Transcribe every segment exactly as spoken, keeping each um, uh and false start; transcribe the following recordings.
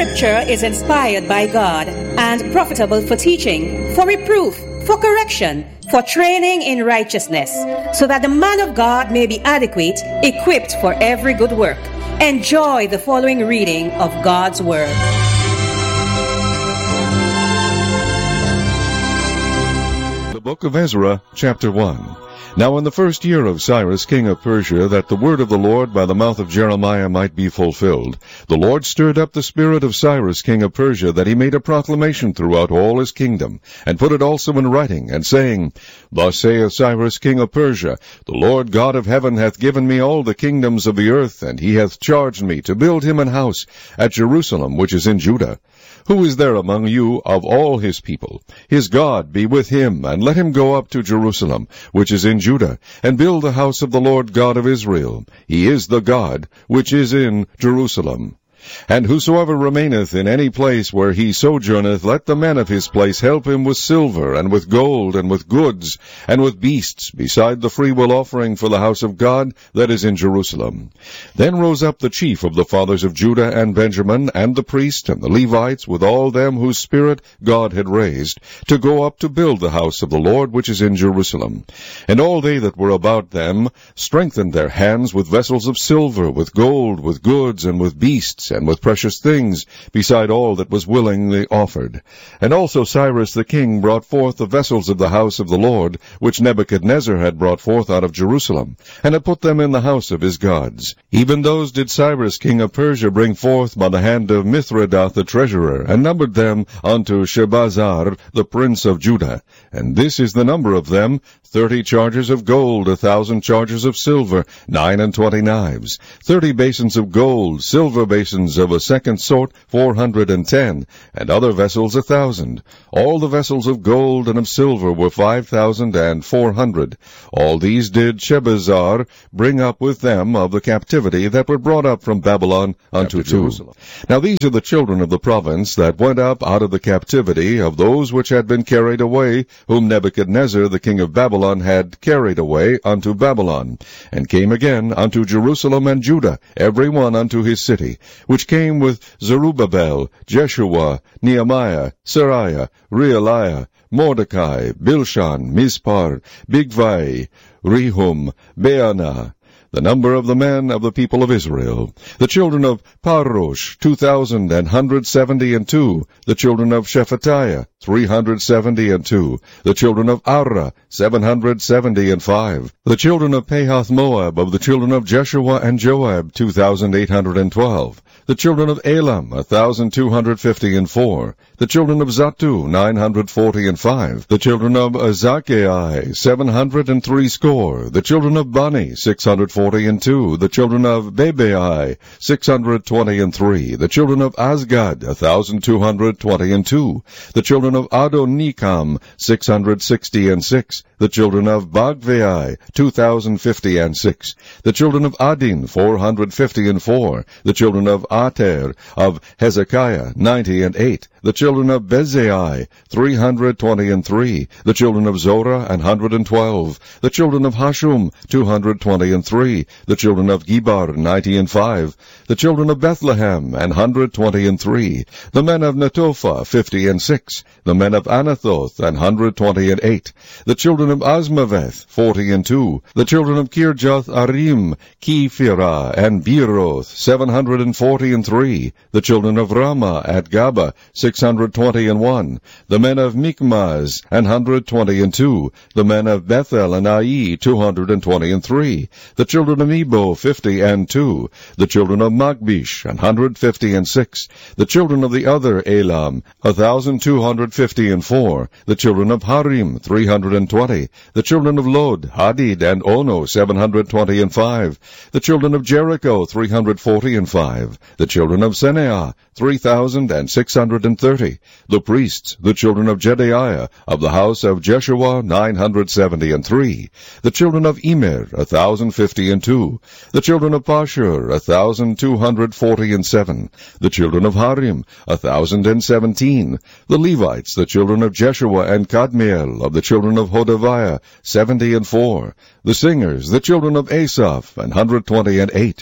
Scripture is inspired by God and profitable for teaching, for reproof, for correction, for training in righteousness, so that the man of God may be adequate, equipped for every good work. Enjoy the following reading of God's Word. The Book of Ezra, chapter one. Now in the first year of Cyrus king of Persia, that the word of the Lord by the mouth of Jeremiah might be fulfilled, the Lord stirred up the spirit of Cyrus king of Persia, that he made a proclamation throughout all his kingdom, and put it also in writing, and saying, Thus saith Cyrus king of Persia, The Lord God of heaven hath given me all the kingdoms of the earth, and he hath charged me to build him an house at Jerusalem, which is in Judah. Who is there among you of all his people? His God be with him, and let him go up to Jerusalem, which is in Judah, and build the house of the Lord God of Israel. He is the God which is in Jerusalem. And whosoever remaineth in any place where he sojourneth, let the men of his place help him with silver, and with gold, and with goods, and with beasts, beside the freewill offering for the house of God that is in Jerusalem. Then rose up the chief of the fathers of Judah and Benjamin, and the priests, and the Levites, with all them whose spirit God had raised, to go up to build the house of the Lord which is in Jerusalem. And all they that were about them strengthened their hands with vessels of silver, with gold, with goods, and with beasts, and with precious things, beside all that was willingly offered. And also Cyrus the king brought forth the vessels of the house of the Lord, which Nebuchadnezzar had brought forth out of Jerusalem, and had put them in the house of his gods. Even those did Cyrus king of Persia bring forth by the hand of Mithredath the treasurer, and numbered them unto Shebazar the prince of Judah. And this is the number of them, thirty chargers of gold, a thousand chargers of silver, nine and twenty knives, thirty basins of gold, silver basins of a second sort, four hundred and ten, and other vessels a thousand. All the vessels of gold and of silver were five thousand and four hundred. All these did Shebazar bring up with them of the captivity that were brought up from Babylon unto Jerusalem. Now these are the children of the province that went up out of the captivity of those which had been carried away, whom Nebuchadnezzar the king of Babylon had carried away unto Babylon, and came again unto Jerusalem and Judah, every one unto his city, which came with Zerubbabel, Jeshua, Nehemiah, Seraiah, Realiah, Mordecai, Bilshan, Mispar, Bigvai, Rehum, Baanah, the number of the men of the people of Israel. The children of Parosh, two thousand and hundred seventy and two. The children of Shephatiah, three hundred seventy and two. The children of Arah, seven hundred seventy and five. The children of Pahath Moab, of the children of Jeshua and Joab, two thousand eight hundred and twelve. The children of Elam, a thousand two hundred fifty and four. The children of Zattu, nine hundred forty and five. The children of Zakkai, seven hundred and three score. The children of Bani, six hundred forty and two. The children of Bebai, six hundred twenty and three. The children of Azgad, a thousand two hundred twenty and two. The children of Adonikam, six hundred sixty and six. The children of Bagvai, two thousand fifty and six. The children of Adin, four hundred fifty and four. The children of Ater, of Hezekiah, ninety and eight. The children of Bezai, three hundred twenty and three. The children of Zorah, an hundred and twelve. The children of Hashum, two hundred twenty and three. The children of Gebar, ninety and five. The children of Bethlehem, an hundred twenty and three. The men of Netophah, fifty and six. The men of Anathoth, an hundred twenty and eight. The children of Asmaveth, forty and two. The children of Kirjath Arim, Kephirah, and Beeroth, seven hundred and forty and three. The children of Ramah at Gaba, six hundred twenty and one. The men of Michmaz, an hundred twenty and two. The men of Bethel and Ai, two hundred and twenty and three. The children of Nebo, fifty and two. The children of Magbish, an hundred fifty and six. The children of the other Elam, a thousand two hundred fifty and four. The children of Harim, three hundred and twenty. The children of Lod, Hadid, and Ono, seven hundred twenty and five. The children of Jericho, three hundred forty and five. The children of Seneah, three thousand and six hundred and thirty. The priests, the children of Jedaiah, of the house of Jeshua, nine hundred seventy and three. The children of Immer, a thousand fifty and two. The children of Pashur, a thousand two hundred forty and seven. The children of Harim, a thousand and seventeen. The Levites, the children of Jeshua and Kadmiel, of the children of Hodaviah, seventy and four. The singers, the children of Asaph, an hundred twenty and eight.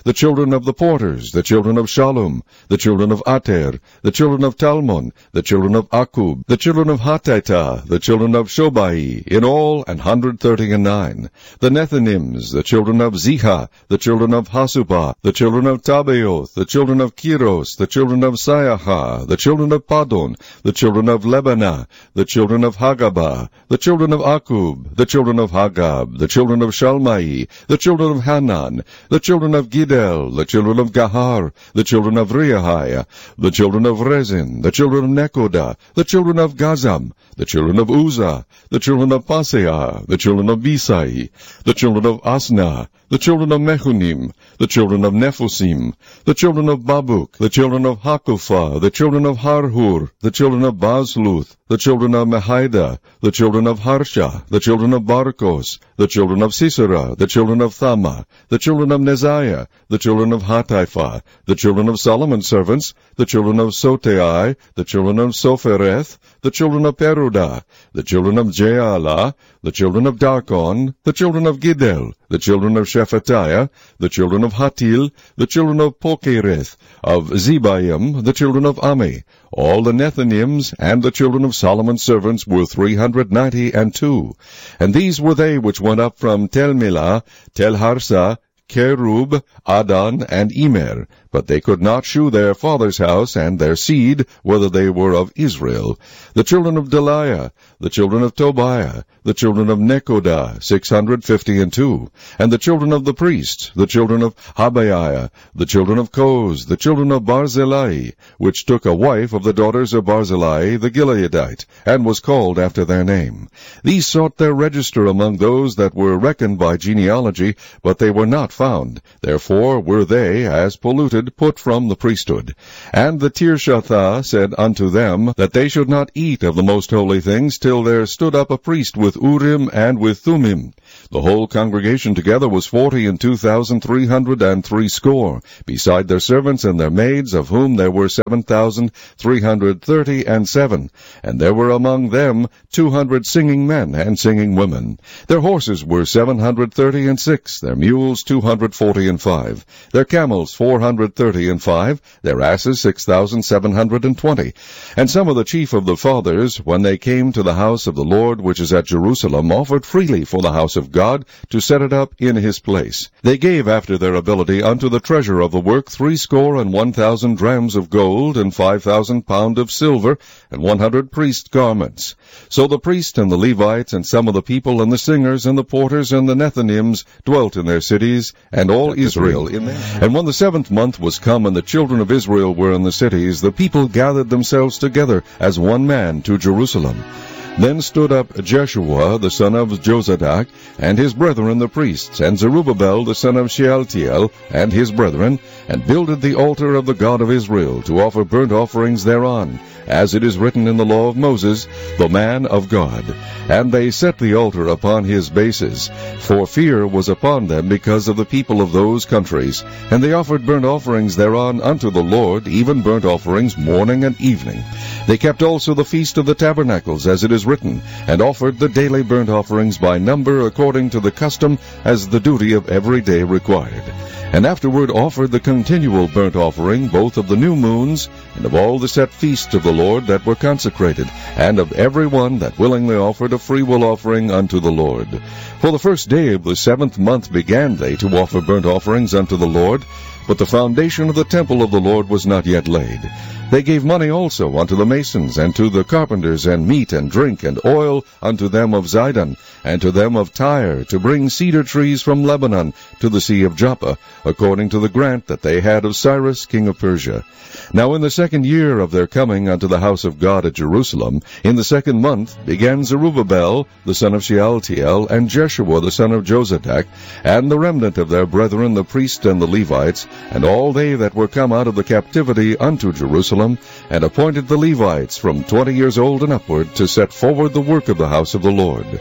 the children of the porters, the children of Shallum, the children of Ater, the children of Talmon, the children of Akub, the children of Hatita, the children of Shobai, in all an hundred thirty and nine. The Nethinims, the children of Ziha, the children of Hasupah, the children of Tabaoth, the children of Kiros, the children of Siaha, the children of Padon, the children of Lebanah, the children of Hagabah, the children of Akub, the children of Hagab, the children of Shalmai, the children of Hanan, the children of Gidel, the children of Gahar, the children of Reahiah, the children of Rezin, the children of Nekoda, the children of Gazam, the children of Uzzah, the children of Paseah, the children of Bisai, the children of Asna, the children of Mehunim, the children of Nephusim, the children of Babuk, the children of Hakupha, the children of Harhur, the children of Bazluth, the children of Mehida, the children of Harsha, the children of Barkos, the children of Sisera, the children of Thama, the children of Neziah, the children of Hatipha, the children of Solomon's servants, the children of Sotai, the children of Sophereth, the children of Peruda, the children of Jaala, the children of Darkon, the children of Gidel, the children of Shephatiah, the children of Hatil, the children of Pokereth, of Zebaim, the children of Ami. All the Nethinims and the children of Solomon's servants were three hundred ninety and two. And these were they which went up from Telmilah, Telharsa, Kerub, Adon, and Emer, but they could not shew their father's house and their seed, whether they were of Israel. The children of Deliah, the children of Tobiah, the children of Nekoda, six hundred fifty and two, and the children of the priests, the children of Habaiah, the children of Koz, the children of Barzillai, which took a wife of the daughters of Barzillai the Gileadite, and was called after their name. These sought their register among those that were reckoned by genealogy, but they were not found. Therefore were they, as polluted, put from the priesthood. And the Tirshatha said unto them, that they should not eat of the most holy things, till there stood up a priest with Urim and with Thummim. The whole congregation together was forty and two thousand three hundred and threescore, beside their servants and their maids, of whom there were seven thousand three hundred thirty and seven. And there were among them two hundred singing men and singing women. Their horses were seven hundred thirty and six, their mules two hundred forty and five, their camels four hundred thirty and five, their asses six thousand seven hundred and twenty. And some of the chief of the fathers, when they came to the house of the Lord which is at Jerusalem, offered freely for the house of God, to set it up in his place. They gave after their ability unto the treasure of the work threescore and one thousand drams of gold, and five thousand pound of silver, and one hundred priest garments. So the priest and the Levites, and some of the people, and the singers, and the porters, and the Nethinims dwelt in their cities, and all Israel in them. And when the seventh month was come, and the children of Israel were in the cities, the people gathered themselves together as one man to Jerusalem. Then stood up Jeshua the son of Jozadak, and his brethren the priests, and Zerubbabel the son of Shealtiel, and his brethren, and builded the altar of the God of Israel, to offer burnt offerings thereon, as it is written in the law of Moses, the man of God. And they set the altar upon his bases, for fear was upon them because of the people of those countries. And they offered burnt offerings thereon unto the Lord, even burnt offerings morning and evening. They kept also the feast of the tabernacles, as it is written, and offered the daily burnt offerings by number, according to the custom, as the duty of every day required. And afterward offered the continual burnt offering, both of the new moons, and of all the set feasts of the Lord that were consecrated, and of every one that willingly offered a freewill offering unto the Lord. For the first day of the seventh month began they to offer burnt offerings unto the Lord, but the foundation of the temple of the Lord was not yet laid. They gave money also unto the masons, and to the carpenters, and meat, and drink, and oil unto them of Zidon, and to them of Tyre, to bring cedar trees from Lebanon to the sea of Joppa, according to the grant that they had of Cyrus king of Persia. Now in the second year of their coming unto the house of God at Jerusalem, in the second month, began Zerubbabel the son of Shealtiel, and Jeshua the son of Jozadak, and the remnant of their brethren the priests and the Levites, and all they that were come out of the captivity unto Jerusalem, and appointed the Levites from twenty years old and upward, to set forward the work of the house of the Lord.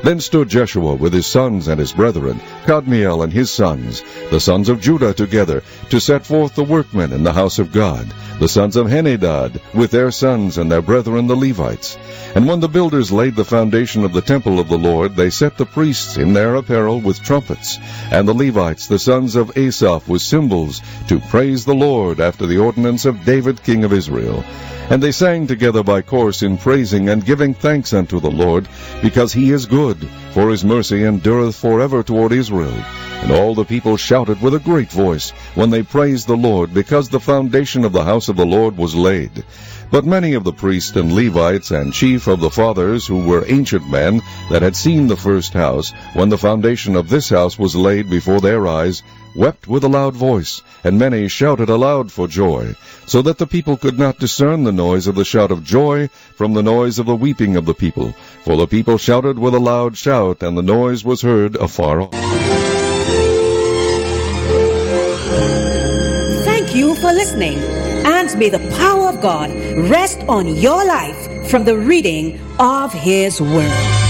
Then stood Jeshua with his sons and his brethren, Kadmiel and his sons, the sons of Judah together, to set forth the workmen in the house of God, the sons of Henadad, with their sons and their brethren the Levites. And when the builders laid the foundation of the temple of the Lord, they set the priests in their apparel with trumpets, and the Levites, the sons of Asaph, with cymbals, to praise the Lord after the ordinance of David king of Israel. And they sang together by course in praising and giving thanks unto the Lord, because he is good, for his mercy endureth forever toward Israel. And all the people shouted with a great voice, when they praised the Lord, because the foundation of the house of the Lord was laid. But many of the priests and Levites and chief of the fathers, who were ancient men, that had seen the first house, when the foundation of this house was laid before their eyes, wept with a loud voice, and many shouted aloud for joy, so that the people could not discern the noise of the shout of joy from the noise of the weeping of the people. For the people shouted with a loud shout, and the noise was heard afar off. Thank you for listening, and may the power of God rest on your life from the reading of His Word.